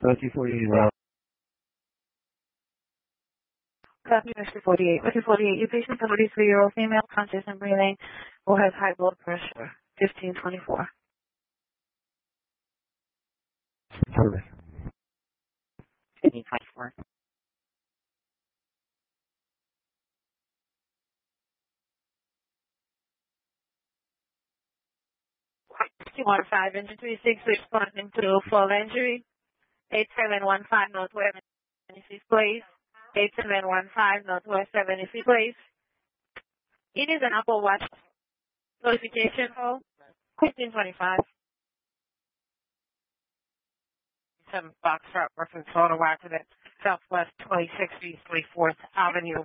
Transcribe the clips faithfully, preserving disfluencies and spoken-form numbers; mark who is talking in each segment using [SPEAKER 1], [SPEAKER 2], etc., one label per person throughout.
[SPEAKER 1] Rescue forty-eight route.
[SPEAKER 2] Copy, Rescue forty-eight. Rescue forty-eight, your patient, a forty-three-year-old female, conscious and breathing, who has high blood pressure, fifteen twenty-four.
[SPEAKER 1] Service.
[SPEAKER 2] fifteen twenty-four. two one five, engine three six, responding to fall injury. eight seven one five, Northwest seventy-six Place. eight seven one five, Northwest seventy-six Place. It is an Apple Watch notification call. fifteen twenty-five. seven Foxtrot reference photo accident, Southwest twenty-sixth Street, twenty-fourth Avenue.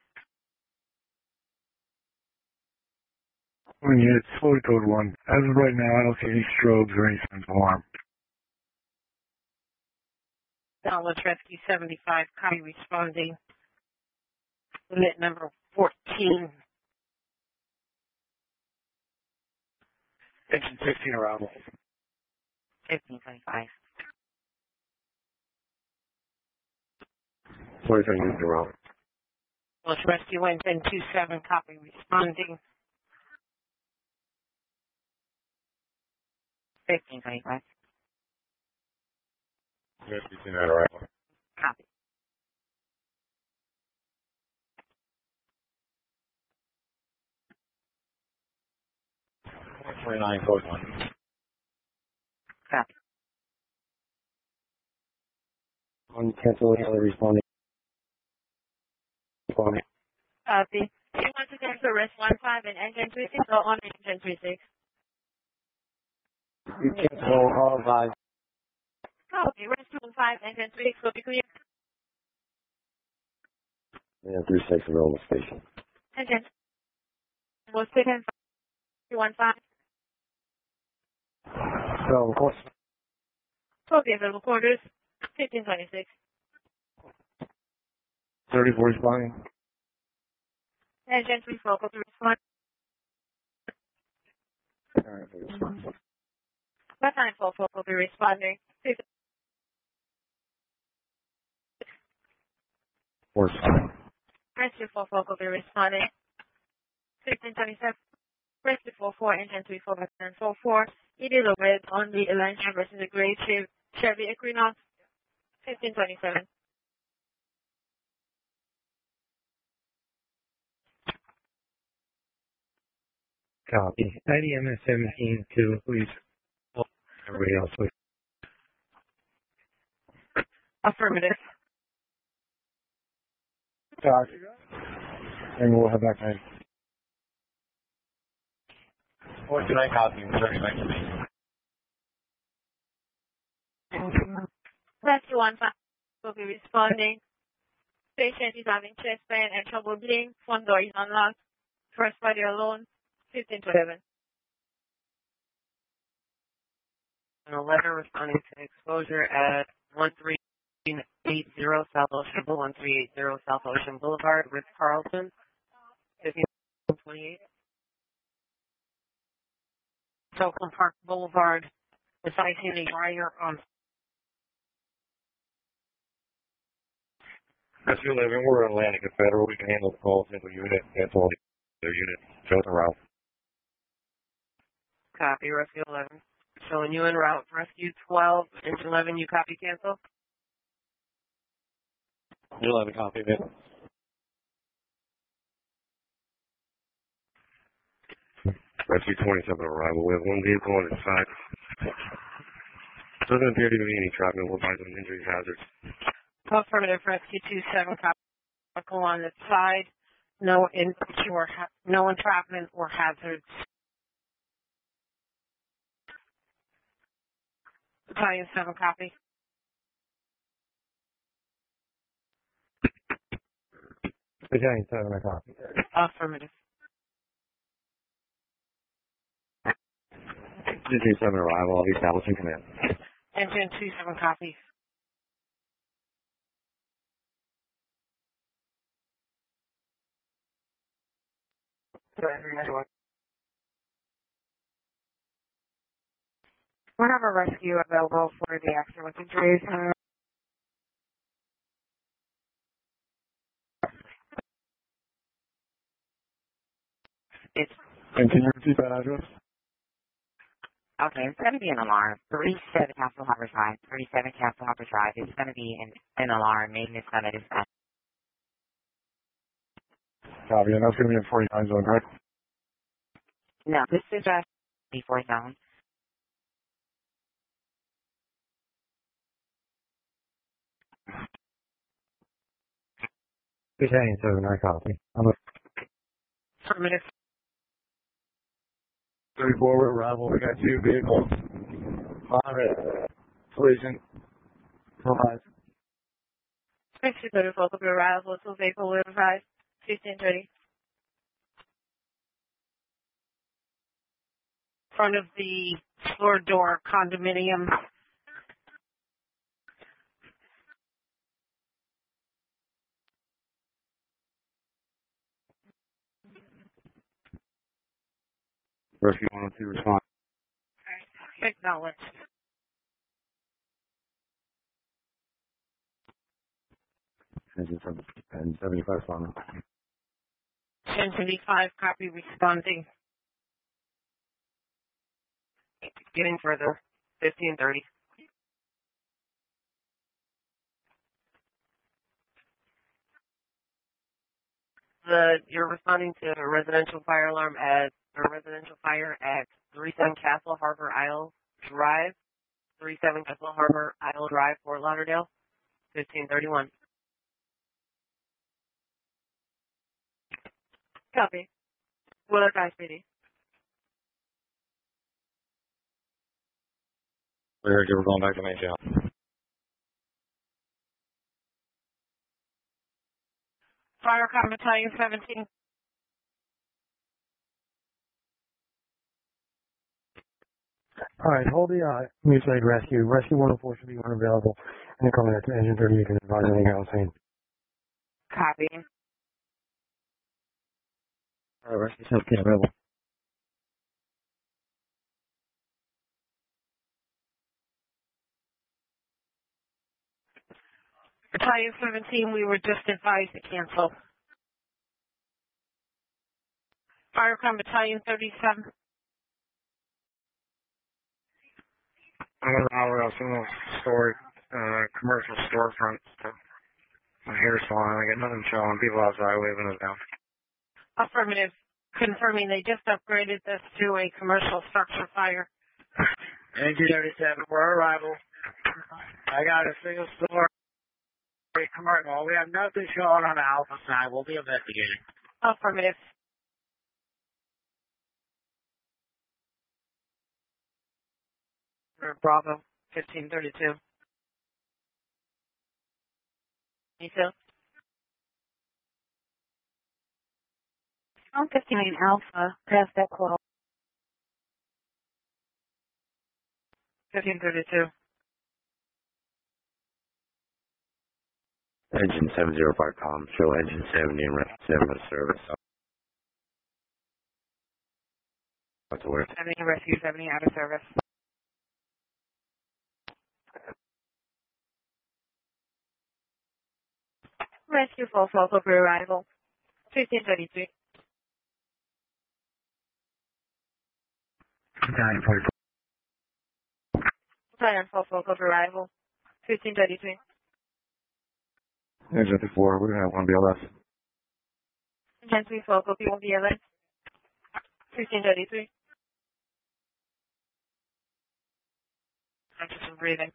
[SPEAKER 1] When you hit Florida code one. As of right now, I don't see any strobes or any sense of alarm.
[SPEAKER 2] Downward Rescue seventy-five, copy responding. Unit number fourteen.
[SPEAKER 1] Engine sixteen arrival.
[SPEAKER 2] fifteen twenty-five.
[SPEAKER 1] forty-three units arrival.
[SPEAKER 2] Downward Rescue engine two seven, copy responding. fifteen twenty-five.
[SPEAKER 1] Rescue ten arrival.
[SPEAKER 2] Copy.
[SPEAKER 1] twenty-nine code one.
[SPEAKER 2] Copy.
[SPEAKER 1] On cancel the responding. Responding.
[SPEAKER 2] Copy. You want to cancel rest one five and engine three six or on engine three six?
[SPEAKER 1] You cancel all five.
[SPEAKER 2] Copy. Rest one five, engine three six will be clear.
[SPEAKER 1] Yeah, three six is on the station.
[SPEAKER 2] Engine was taken three one five.
[SPEAKER 1] So, of course.
[SPEAKER 2] Copy available quarters. fifteen twenty-six.
[SPEAKER 1] thirty-four responding.
[SPEAKER 2] Engine three four, copy respond.
[SPEAKER 1] Alright, respond.
[SPEAKER 2] What time four four will be responding?
[SPEAKER 1] Four responding.
[SPEAKER 2] Rescue four four will be responding. fifteen twenty-seven. Rescue four four, engine three four, and four four. It is a red on the Elantra versus a gray Chevy Equinox. fifteen twenty-seven.
[SPEAKER 1] Copy. I D M S seventeen two, please. Everybody else, please.
[SPEAKER 2] Affirmative.
[SPEAKER 1] Copy. And we'll have that time. What can I copy? Sorry, back to me.
[SPEAKER 2] Rescue one five will be responding. Patient is having chest pain and trouble bleeding. Front door is unlocked. First party alone. fifteen twenty-seven. And a letter responding to exposure at one three eight zero South Ocean Boulevard, one three eight zero South Ocean Boulevard, Ritz Carlton, fifteen twenty-eight. Oakland Park Boulevard, recycling a dryer on.
[SPEAKER 1] Rescue eleven, we're in Atlantic and Federal. We can handle the call, single unit, cancel all the other units. Show the route.
[SPEAKER 2] Copy, Rescue eleven. Showing you en route. Rescue twelve, engine eleven, you copy cancel?
[SPEAKER 1] eleven, copy, man. Rescue twenty-seven arrival. We have one vehicle on its side. Doesn't appear to be any traffic. We'll find some injury hazards.
[SPEAKER 2] Affirmative, Rescue two seven, copy. Vehicle on its side. No injury or ha- no entrapment or hazards. Battalion seven, copy.
[SPEAKER 1] Battalion seven, I copy.
[SPEAKER 2] Affirmative.
[SPEAKER 1] Engine seven arrival. I'll be establishing command.
[SPEAKER 2] Engine two seven, copy. We have a rescue available for the accident with injuries.
[SPEAKER 3] It's
[SPEAKER 1] And can you repeat that address?
[SPEAKER 3] okay. It's going to be an alarm. thirty-seven Castle Harbor Drive. thirty-seven Castle Harbor Drive. It's going to be an, an alarm. Maintenance on it is that.
[SPEAKER 1] Copy, and that's going to be in forty-nine zone, right?
[SPEAKER 3] No, this is a before zone.
[SPEAKER 1] Battalion seven, I copy. I'm a
[SPEAKER 2] Affirmative.
[SPEAKER 1] thirty-four with arrival. We got two vehicles. Five collision. Five.
[SPEAKER 2] Rescue thirty-four, copy arrival, two vehicle with five, fifteen thirty.
[SPEAKER 4] Front of the floor door condominium.
[SPEAKER 1] Rescue one oh two respond.
[SPEAKER 4] Acknowledge.
[SPEAKER 1] Engine from and seventy-five responding.
[SPEAKER 4] ten seventy-five, copy responding.
[SPEAKER 3] Getting further. fifteen thirty. The you're responding to a residential fire alarm at a residential fire at thirty-seven Castle Harbor Isle Drive. thirty-seven Castle Harbor Isle Drive, Fort Lauderdale. fifteen thirty-one.
[SPEAKER 2] Copy. Willard Guys P D.
[SPEAKER 1] We're here, we're going back to main channel.
[SPEAKER 4] Firecom Battalion seventeen.
[SPEAKER 1] All right, hold the eye. Mutual aid rescue. Rescue one oh four should be unavailable. And coming at to engine thirty, you can advise anything else.
[SPEAKER 3] Copy.
[SPEAKER 1] All right, rescue seventeen available.
[SPEAKER 4] Battalion seventeen, we were just advised to cancel. Firecom Battalion thirty-seven.
[SPEAKER 1] I'm in our single story, uh, commercial storefront. So my hair salon. I got nothing showing. People outside waving us down.
[SPEAKER 4] Affirmative. Confirming they just upgraded this to a commercial structure fire.
[SPEAKER 5] Engine thirty-seven for arrival. I got a single story commercial. We have nothing showing on the alpha side. We'll be investigating.
[SPEAKER 4] Affirmative.
[SPEAKER 3] Bravo. fifteen thirty-two. Detail.
[SPEAKER 2] I'm fifty-nine Alpha, past that call.
[SPEAKER 3] fifteen thirty-two.
[SPEAKER 1] Engine seven zero five com. Show engine seventy and rest seven of service. What's the word?
[SPEAKER 3] seventy rescue, seventy out of service.
[SPEAKER 2] Rescue four four, copy arrival, fifteen thirty-three.
[SPEAKER 1] Battalion forty-four.
[SPEAKER 2] Battalion four four, copy arrival, fifteen thirty-three.
[SPEAKER 1] Engine fifty-four. We're going to have one B L S.
[SPEAKER 2] Engine three four, copy one B L S, fifteen thirty-three.
[SPEAKER 3] I'm just breathing.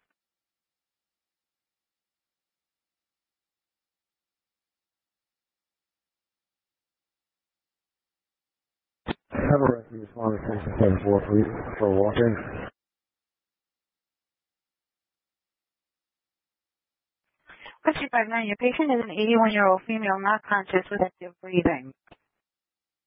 [SPEAKER 1] Have a rescue responder station seven four for, for walk-in.
[SPEAKER 2] Question five nine, your patient is an eighty-one-year-old female not conscious with active breathing.